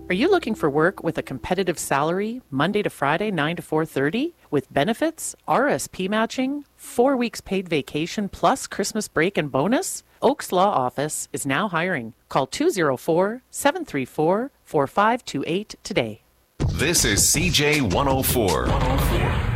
Are you looking for work with a competitive salary, Monday to Friday, 9 to 4:30, with benefits, RSP matching, 4 weeks paid vacation plus Christmas break and bonus? Oaks Law Office is now hiring. Call 204-734-4528 today. This is CJ 104.